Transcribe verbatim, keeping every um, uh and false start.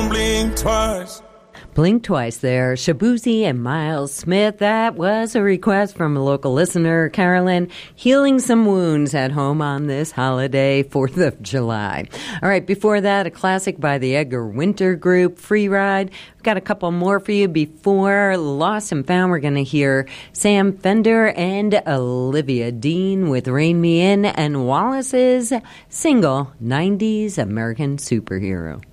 blink twice. Blink twice there. Shabuzi and Miles Smith. That was a request from a local listener, Carolyn, healing some wounds at home on this holiday, fourth of July. All right, before that, a classic by the Edgar Winter Group, Free Ride. We've got a couple more for you before Lost and Found. We're going to hear Sam Fender and Olivia Dean with Rein Me In and Wallace's single, nineties American Superhero.